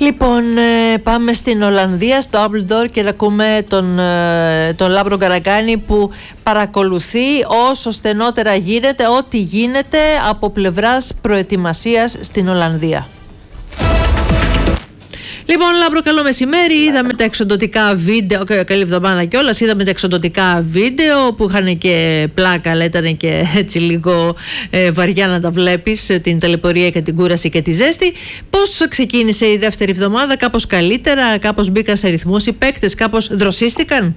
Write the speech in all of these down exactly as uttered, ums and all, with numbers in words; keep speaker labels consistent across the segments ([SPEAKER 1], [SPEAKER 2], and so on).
[SPEAKER 1] Λοιπόν, ε, πάμε στην Ολλανδία, στο Appledore, και ακούμε τον, ε, τον Λάμπρο Γκαραγκάνη που παρακολουθεί όσο στενότερα γίνεται ό,τι γίνεται από πλευράς προετοιμασίας στην Ολλανδία. Λοιπόν, Λάμπρο, καλό μεσημέρι. Είδαμε τα εξοντωτικά βίντεο, καλή εβδομάδα κιόλας. Είδαμε τα εξοντωτικά βίντεο που είχαν και πλάκα, αλλά ήταν και έτσι λίγο ε, βαριά να τα βλέπεις, την ταλαιπωρία και την κούραση και τη ζέστη. Πώς ξεκίνησε η δεύτερη εβδομάδα? Κάπως καλύτερα, κάπως μπήκαν σε ρυθμούς οι παίκτες, κάπως δροσίστηκαν?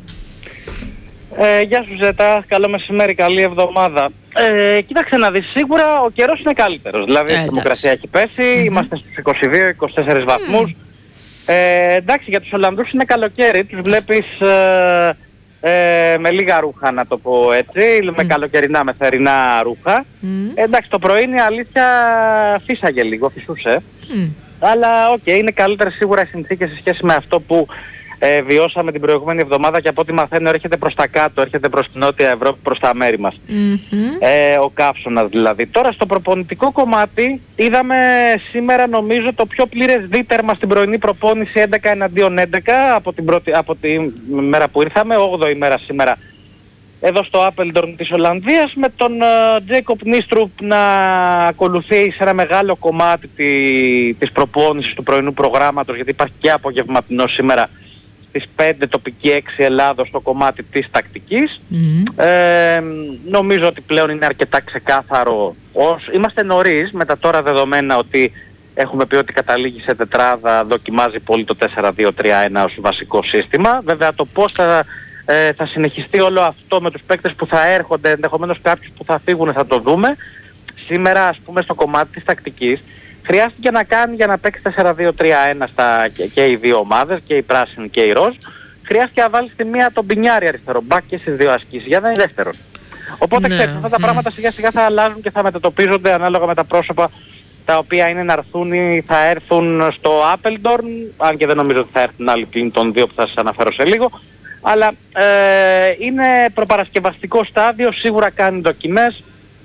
[SPEAKER 2] Ε, γεια σου Ζέτα, καλό μεσημέρι, καλή εβδομάδα. Ε, κοίταξε να δεις, σίγουρα ο καιρός είναι καλύτερος. Δηλαδή η θερμοκρασία έχει πέσει, mm-hmm. είμαστε στους είκοσι δύο είκοσι τέσσερις βαθμούς. Mm. Ε, εντάξει, για τους Ολλανδούς είναι καλοκαίρι, τους βλέπεις ε, ε, με λίγα ρούχα, να το πω έτσι, mm. με καλοκαιρινά, με θερινά ρούχα. Mm. Ε, εντάξει, το πρωί η αλήθεια φύσαγε λίγο, φυσούσε, mm. αλλά οκ, okay, είναι καλύτερες σίγουρα οι συνθήκες σε σχέση με αυτό που ε, βιώσαμε την προηγούμενη εβδομάδα, και από ό,τι μαθαίνω έρχεται προς τα κάτω, έρχεται προς την Νότια Ευρώπη, προς τα μέρη μας. Mm-hmm. Ε, ο καύσωνας δηλαδή. Τώρα στο προπονητικό κομμάτι είδαμε σήμερα νομίζω το πιο πλήρες δίτερμα στην πρωινή προπόνηση, έντεκα εναντίον έντεκα από την, πρώτη, από τη μέρα που ήρθαμε, όγδοη μέρα σήμερα εδώ στο Appledore της Ολλανδίας, με τον Τζέικοπ uh, Νίστρουπ να ακολουθεί σε ένα μεγάλο κομμάτι τη, της προπόνησης του πρωινού προγράμματος, γιατί υπάρχει και απογευματινό σήμερα στις πέντε τοπική έξι Ελλάδος στο κομμάτι της τακτικής. Mm-hmm. Ε, νομίζω ότι πλέον είναι αρκετά ξεκάθαρο. Ως, είμαστε νωρίς με τα τώρα δεδομένα ότι έχουμε πει ότι καταλήγει σε τετράδα, δοκιμάζει πολύ το τέσσερα δύο τρία ένα ως βασικό σύστημα. Βέβαια το πώς θα, ε, θα συνεχιστεί όλο αυτό με τους παίκτες που θα έρχονται, ενδεχομένως κάποιους που θα φύγουν, θα το δούμε. Σήμερα, ας πούμε, στο κομμάτι της τακτικής χρειάστηκε να κάνει, για να παίξει τέσσερα δύο τρία ένα στα, και, και οι δύο ομάδες, και η πράσινη και η ροζ, χρειάστηκε να βάλει στη μία τον Πινιάρη αριστερό μπακ και στις δύο ασκήσεις για να είναι δεύτερον. Οπότε, ναι, ξέρεις, αυτά τα πράγματα σιγά σιγά θα αλλάζουν και θα μετατοπίζονται ανάλογα με τα πρόσωπα τα οποία είναι να έρθουν ή θα έρθουν στο Appledore, αν και δεν νομίζω ότι θα έρθουν άλλοι πλην των δύο που θα σας αναφέρω σε λίγο. Αλλά ε, είναι προπαρασκευαστικό στάδιο, σίγουρα κάνει δοκιμές.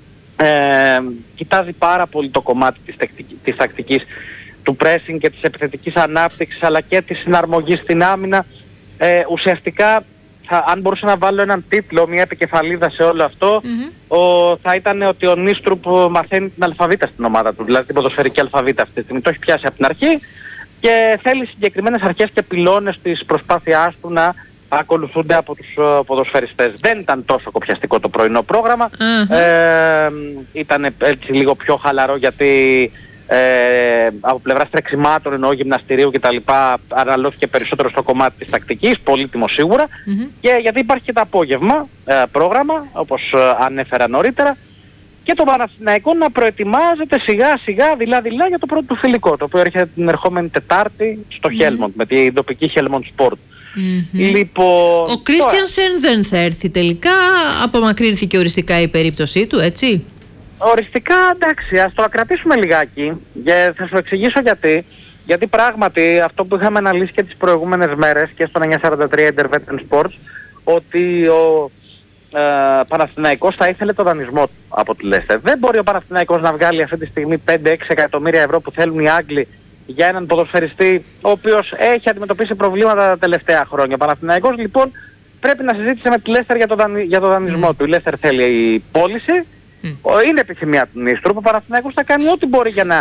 [SPEAKER 2] Ε, κοιτάζει πάρα πολύ το κομμάτι της, τεκτική, της τακτικής του pressing και της επιθετικής ανάπτυξης, αλλά και της συναρμογής στην άμυνα. Ε, ουσιαστικά, θα, αν μπορούσα να βάλω έναν τίτλο, μια επικεφαλίδα σε όλο αυτό, mm-hmm. ο, θα ήταν ότι ο Νίστρουπ μαθαίνει την αλφαβήτα στην ομάδα του, δηλαδή την ποδοσφαιρική αλφαβήτα αυτή τη στιγμή. Το έχει πιάσει από την αρχή και θέλει συγκεκριμένες αρχές και πυλώνες της προσπάθειάς του να ακολουθούνται από τους uh, ποδοσφαιριστές. Δεν ήταν τόσο κοπιαστικό το πρωινό πρόγραμμα. Mm-hmm. Ε, ήταν έτσι λίγο πιο χαλαρό, γιατί ε, από πλευράς τρεξιμάτων, εννοώ γυμναστηρίου κτλ, αναλώθηκε περισσότερο στο κομμάτι της τακτικής, πολύτιμο σίγουρα, mm-hmm. και γιατί υπάρχει και το απόγευμα ε, πρόγραμμα, όπως ε, ανέφερα νωρίτερα, και το Παναθηναϊκό να προετοιμάζεται σιγά σιγά, δειλά-δειλά, για το πρώτο του φιλικό, το οποίο έρχεται την ερχόμενη Τετάρτη στο mm-hmm. Helmond, με την τοπική Helmond Sport. Mm-hmm. Λοιπόν,
[SPEAKER 1] ο Κρίστιανσεν δεν θα έρθει τελικά, απομακρύνθηκε οριστικά η περίπτωσή του, έτσι?
[SPEAKER 2] Οριστικά, εντάξει, ας το κρατήσουμε λιγάκι και θα σου εξηγήσω γιατί. Γιατί πράγματι αυτό που είχαμε αναλύσει και τις προηγούμενες μέρες και στο εννιακόσια σαράντα τρία Intervention Sports, ότι ο ε, Παναθηναϊκός θα ήθελε το δανεισμό του από τη Leicester. Δεν μπορεί ο Παναθηναϊκός να βγάλει αυτή τη στιγμή πέντε έξι εκατομμύρια ευρώ που θέλουν οι Άγγλοι για έναν ποδοσφαιριστή ο οποίος έχει αντιμετωπίσει προβλήματα τα τελευταία χρόνια. Ο Παναθηναϊκός λοιπόν πρέπει να συζήτησε με τη Leicester για το, δανει... για το δανεισμό mm. του. Η Leicester θέλει η πώληση, mm. είναι επιθυμία του Νίστρουπ. Ο Παναθηναϊκός θα κάνει ό,τι μπορεί για να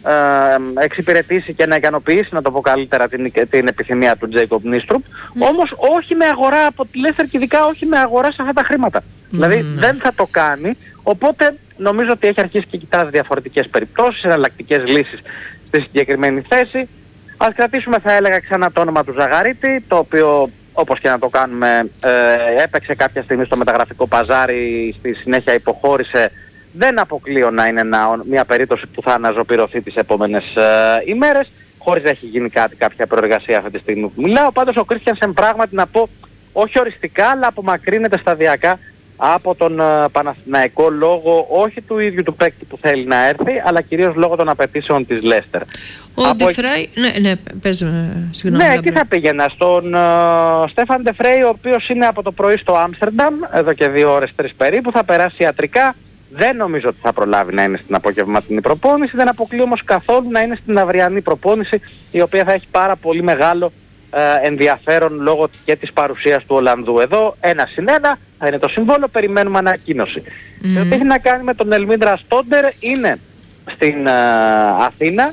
[SPEAKER 2] ε, εξυπηρετήσει και να ικανοποιήσει, να το πω καλύτερα, την, την επιθυμία του Τζέικοπ Νίστρουπ, mm. όμως όχι με αγορά από τη Leicester, και ειδικά όχι με αγορά σε αυτά τα χρήματα. Mm. Δηλαδή δεν θα το κάνει, οπότε νομίζω ότι έχει αρχίσει και κοιτάζει διαφορετικές περιπτώσεις, εναλλακτικές λύσεις στη συγκεκριμένη θέση. Ας κρατήσουμε, θα έλεγα, ξανά το όνομα του Ζαγαρίτη, το οποίο, όπως και να το κάνουμε, ε, έπαιξε κάποια στιγμή στο μεταγραφικό παζάρι, στη συνέχεια υποχώρησε. Δεν αποκλείω να είναι ένα, μια περίπτωση που θα αναζωπηρωθεί τις επόμενες ε, ημέρες, χωρίς να έχει γίνει κάτι, κάποια προεργασία αυτή τη στιγμή που μιλάω. Πάντως ο Κρίστιανσεν, πράγματι να πω, όχι οριστικά, αλλά απομακρύνεται σταδιακά από τον uh, Παναθηναϊκό, λόγω όχι του ίδιου του παίκτη που θέλει να έρθει, αλλά κυρίως λόγω των απαιτήσεων της Leicester.
[SPEAKER 1] Ο Ντεφρέι, ναι, ναι, πες με, συγγνώμη.
[SPEAKER 2] Ναι, εκεί θα πήγαινα, στον uh, Στέφαν Ντεφρέι, ο οποίος είναι από το πρωί στο Άμστερνταμ, εδώ και δύο ώρες, τρεις περίπου, θα περάσει ιατρικά, Δεν νομίζω ότι θα προλάβει να είναι στην απογευματινή προπόνηση. Δεν αποκλείω όμως καθόλου να είναι στην αυριανή προπόνηση, η οποία θα έχει πάρα πολύ μεγάλο ε, ενδιαφέρον λόγω και της παρουσίας του Ολλανδού. Εδώ ένα συν ένα θα είναι το συμβόλαιο, περιμένουμε ανακοίνωση. Mm-hmm. Το ότι έχει να κάνει με τον Ελμίν Ραστόντερ είναι στην ε, Αθήνα.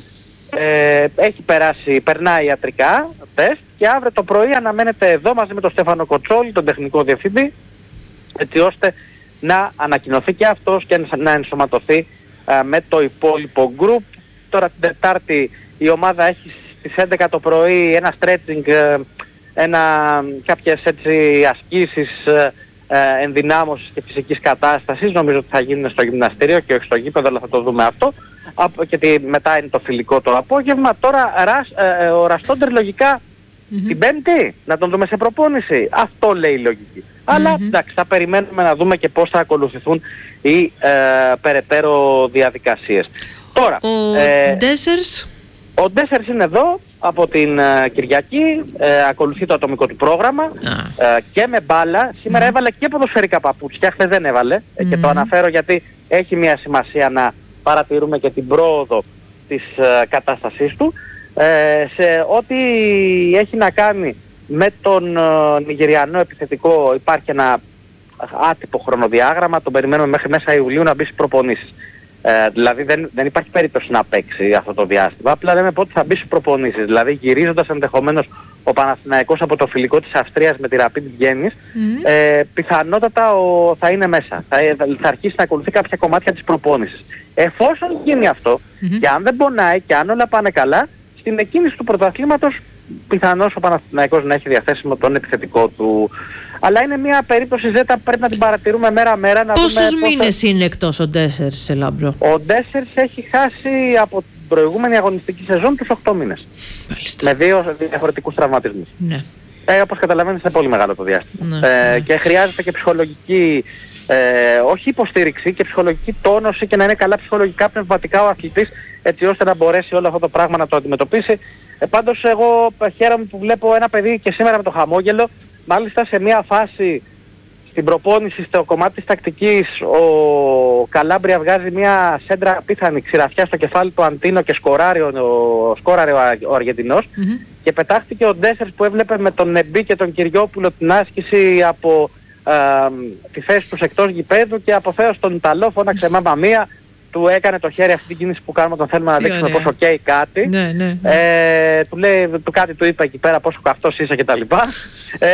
[SPEAKER 2] Ε, έχει περάσει, περνάει ιατρικά τεστ και αύριο το πρωί αναμένεται εδώ μαζί με τον Στέφανο Κοτσόλη, τον τεχνικό διευθυντή, έτσι ώστε να ανακοινωθεί και αυτός και να ενσωματωθεί ε, με το υπόλοιπο γκρουπ. Τώρα την Τετάρτη η ομάδα έχει στις έντεκα το πρωί ένα stretching, ε, ένα, κάποιες έτσι ασκήσεις ε, ε, ενδυνάμωσης και φυσικής κατάστασης. Νομίζω ότι θα γίνουν στο γυμναστήριο και όχι στο γήπεδο, αλλά θα το δούμε αυτό. Γιατί μετά είναι το φιλικό το απόγευμα. Τώρα ε, ε, ο Ραστόντερ λογικά mm-hmm. την Πέμπτη να τον δούμε σε προπόνηση. Αυτό λέει η λογική. Mm-hmm. Αλλά εντάξει, θα περιμένουμε να δούμε και πώς θα ακολουθηθούν οι ε, περαιτέρω διαδικασίες. Τώρα,
[SPEAKER 1] ο
[SPEAKER 2] ε,
[SPEAKER 1] Ντέσσερς.
[SPEAKER 2] Ο Ντέσσερς είναι εδώ από την ε, Κυριακή, ε, ακολουθεί το ατομικό του πρόγραμμα ah. ε, και με μπάλα. Σήμερα mm-hmm. έβαλε και ποδοσφαιρικά παπούτσια, χθες δεν έβαλε mm-hmm. και το αναφέρω γιατί έχει μια σημασία να παρατηρούμε και την πρόοδο της ε, κατάστασής του. Ε, σε ό,τι έχει να κάνει με τον ε, Νιγηριανό επιθετικό υπάρχει ένα άτυπο χρονοδιάγραμμα, τον περιμένουμε μέχρι μέσα Ιουλίου να μπει στις προπονήσεις. Ε, δηλαδή δεν, δεν υπάρχει περίπτωση να παίξει αυτό το διάστημα, απλά λέμε πότε θα μπει στις προπονήσεις. Δηλαδή γυρίζοντας ενδεχομένως ο Παναθηναϊκός από το φιλικό της Αυστρίας με τη Rapid Βιέννης, mm-hmm. ε, πιθανότατα ο, θα είναι μέσα. Θα, θα αρχίσει να ακολουθεί κάποια κομμάτια της προπόνησης. Εφόσον γίνει αυτό, mm-hmm. και αν δεν πονάει και αν όλα πάνε καλά, στην εκκίνηση του πρωταθλήματος πιθανώς ο Παναθηναϊκός να έχει διαθέσιμο τον επιθετικό του. Αλλά είναι μια περίπτωση ζέτα που πρέπει να την παρατηρούμε μέρα-μέρα.
[SPEAKER 1] Πόσους μήνες είναι εκτός ο Ντέσσερς σε Λάμπρο?
[SPEAKER 2] Ο Ντέσσερς έχει χάσει από την προηγούμενη αγωνιστική σεζόν τους οκτώ μήνες. Μάλιστα. Με δύο διαφορετικούς τραυματισμούς. Ναι. Ε, όπως καταλαβαίνεις είναι πολύ μεγάλο το διάστημα. Ναι, ε, ναι. Και χρειάζεται και ψυχολογική, ε, όχι υποστήριξη, και ψυχολογική τόνωση και να είναι καλά ψυχολογικά, πνευματικά ο αθλητής, έτσι ώστε να μπορέσει όλο αυτό το πράγμα να το αντιμετωπίσει. Ε, πάντως εγώ χαίρομαι που βλέπω ένα παιδί και σήμερα με το χαμόγελο, μάλιστα σε μια φάση στην προπόνηση στο κομμάτι της τακτικής ο Καλάμπρια βγάζει μια σέντρα απίθανη ξηραφιά στο κεφάλι του Αντίνο και σκοράρει ο, σκόραρε ο, ο Αργεντινός mm-hmm. και πετάχτηκε ο Ντέσσερς που έβλεπε με τον Νεμπί και τον Κυριόπουλο την άσκηση από ε, τη θέση τους εκτός γηπέδου και αποθέως τον Ιταλό, φώναξε μάμα μία, του έκανε το χέρι αυτή την κίνηση που κάνουμε όταν θέλουμε να δείξουμε πόσο καίει κάτι.
[SPEAKER 1] Ναι, ναι, ναι.
[SPEAKER 2] Ε, του λέει, του κάτι του είπε εκεί πέρα πόσο καυτός είσαι κτλ. Ε,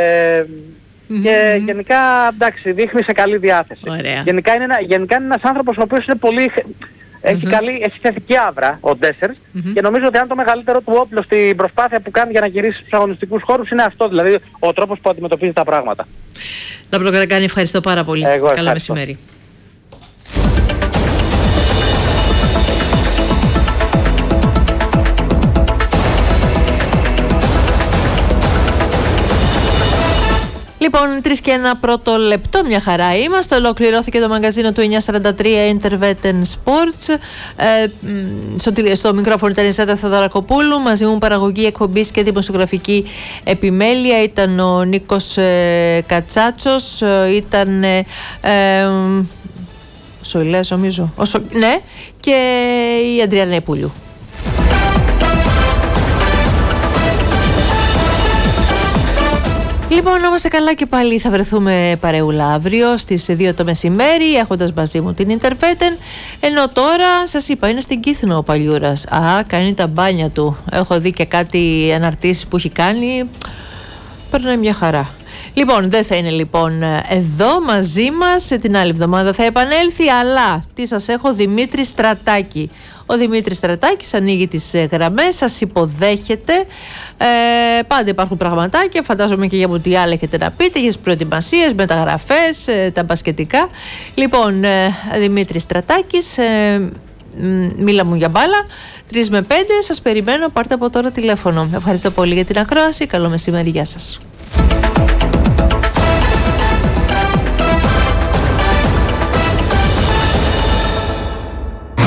[SPEAKER 2] mm-hmm. Και γενικά εντάξει δείχνει σε καλή διάθεση. Γενικά είναι, ένα, γενικά είναι ένας άνθρωπος ο οποίος είναι πολύ, έχει, mm-hmm. καλή, έχει θετική άβρα ο Ντέσσερς mm-hmm. και νομίζω ότι αν το μεγαλύτερο του όπλο στην προσπάθεια που κάνει για να γυρίσει στους αγωνιστικούς χώρους είναι αυτό, δηλαδή ο τρόπος που αντιμετωπίζει τα πράγματα.
[SPEAKER 1] Λάμπρο Καρακάνη, ευχαριστώ πάρα πολύ.
[SPEAKER 2] Εγώ
[SPEAKER 1] Καλό μεσημέρι. Λοιπόν, τρεις και ένα πρώτο λεπτό, μια χαρά είμαστε. Ολοκληρώθηκε το μαγκαζίνο του εννιακόσια σαράντα τρία Intervetten Sports. Ε, στο, στο μικρόφωνο ήταν η Ζέτα Θεοδωρακοπούλου. Μαζί μου παραγωγή εκπομπής και δημοσιογραφική επιμέλεια ήταν ο Νίκος ε, Κατσάτσος. Ε, ήταν ε, ε, Σοηλές νομίζω. Ο Σο, ναι, και η Αντριάννα Επούλιου. Λοιπόν, να είμαστε καλά και πάλι θα βρεθούμε παρεούλα αύριο στις δύο το μεσημέρι, έχοντας μαζί μου την Intervetten. Ενώ τώρα σας είπα είναι στην Κύθνο ο Παλιούρας. Α, κάνει τα μπάνια του. Έχω δει και κάτι αναρτήσεις που έχει κάνει. Περνάει μια χαρά. Λοιπόν, δεν θα είναι λοιπόν εδώ μαζί μας, την άλλη εβδομάδα θα επανέλθει, αλλά τι σας έχω, Δημήτρη Στρατάκη. Ο Δημήτρης Στρατάκης ανοίγει τις γραμμές, σας υποδέχεται. Ε, πάντα υπάρχουν πραγματάκια, φαντάζομαι και για ό,τι άλλο έχετε να πείτε, για τις προετοιμασίες, μεταγραφές, ε, τα μπασκετικά. Λοιπόν, ε, Δημήτρης Στρατάκης, ε, μίλα μου για μπάλα, τρεις με πέντε, σας περιμένω, πάρτε από τώρα τηλέφωνο. Ευχαριστώ πολύ για την ακρόαση, καλό μεσημέρι, γεια σας.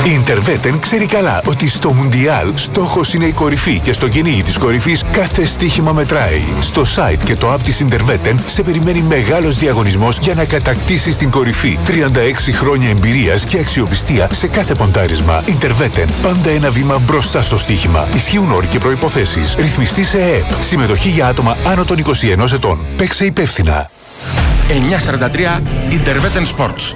[SPEAKER 3] Η Interveten ξέρει καλά ότι στο Μουντιάλ στόχος είναι η κορυφή και στο κυνήγι της κορυφής κάθε στοίχημα μετράει. Στο site και το app της Interveten σε περιμένει μεγάλος διαγωνισμός για να κατακτήσεις την κορυφή. τριάντα έξι χρόνια εμπειρίας και αξιοπιστία σε κάθε ποντάρισμα. Interveten. Πάντα ένα βήμα μπροστά στο στοίχημα. Ισχύουν όροι και προϋποθέσεις. Ρυθμιστή σε ΕΕΠ. Συμμετοχή για άτομα άνω των είκοσι ενός ετών. Παίξε υπεύθυνα.
[SPEAKER 4] εννιακόσια σαράντα τρία Interveten Sports.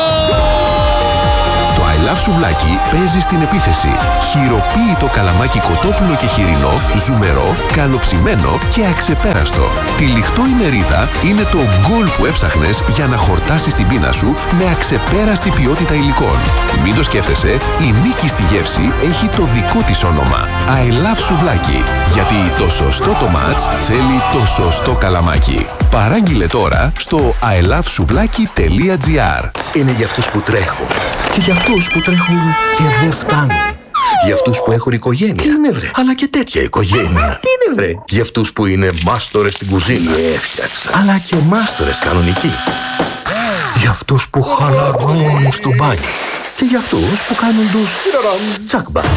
[SPEAKER 5] Το I Love Σουβλάκι παίζει στην επίθεση. Χειροποίητο καλαμάκι κοτόπουλο και χοιρινό, ζουμερό, καλοψημένο και αξεπέραστο. Τυλιχτό η μερίδα είναι το γκολ που έψαχνες για να χορτάσεις την πείνα σου με αξεπέραστη ποιότητα υλικών. Μην το σκέφτεσαι, η νίκη στη γεύση έχει το δικό της όνομα. I Love Σουβλάκι. Γιατί το σωστό το μάτς θέλει το σωστό καλαμάκι. Παράγγειλε τώρα στο άι λαβ σουβλάκι τελεία τζι άρ.
[SPEAKER 6] Είναι για αυτούς που τρέχουν και για αυτούς που τρέχουν και δεν φτάνουν. Για αυτούς που έχουν οικογένεια. Τι είναι βρε? Αλλά και τέτοια οικογένεια. Τι είναι βρε? Για αυτούς που είναι μάστορες στην κουζίνα. Έφτιαξα. Αλλά και μάστορες κανονικοί. Για αυτούς που χαλαρώνουν στο μπάνιο. Και για αυτούς που κάνουν τους τσακμπά.